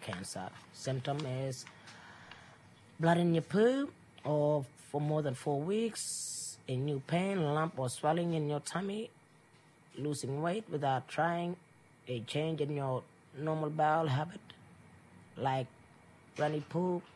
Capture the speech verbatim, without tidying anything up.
cancer. Symptom is blood in your poop, or for more than four weeks, a new pain, lump or swelling in your tummy, losing weight without trying, a change in your normal bowel habit, like runny poop,